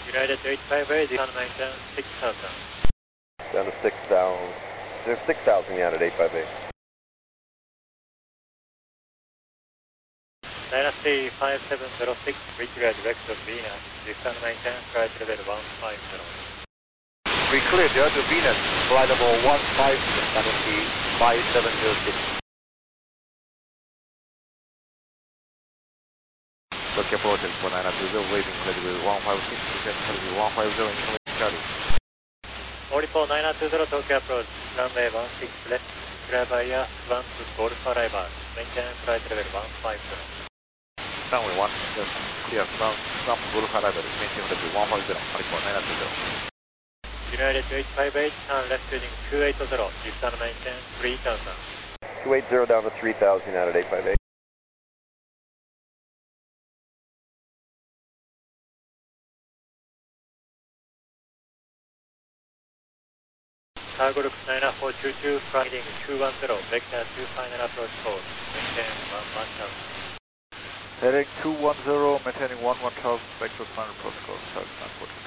United 858, on maintain 6000. Down to 6,000. There's 6,000 United 858. Dynasty 5706, reclear direct of Venus, descend maintain, flight level 150. We clear direct of Venus, flight level 150, Dynasty 5706. Tokyo approaches for 920, waiting clear level 156, descend clear level 150, incoming Charlie. 44 Tokyo approach, runway 16 left, clear by air, 1 to Golf arrival, maintain flight level 150. Runway 1, just clear, Trump Golf arrival, maintain level 150, 44 920. United 858, turn left heading 280, descend maintain 3000. 280 down to 3,000 United 858. Cargo looks 90422, heading 210, vector 2 final approach course, maintain 1000. Heading 210, maintaining 1000, vector final approach course, 942.